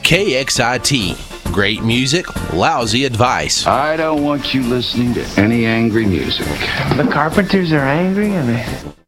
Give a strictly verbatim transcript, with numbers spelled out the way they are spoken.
K X I T. Great music, lousy advice. I don't want you listening to any angry music. The Carpenters are angry? I mean...